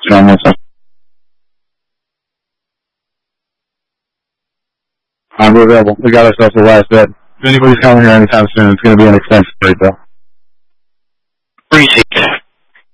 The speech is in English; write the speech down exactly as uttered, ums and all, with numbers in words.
John, Um, we're available. We got ourselves a last bed. If anybody's coming here anytime soon, it's going to be an expensive rate, though. Appreciate it.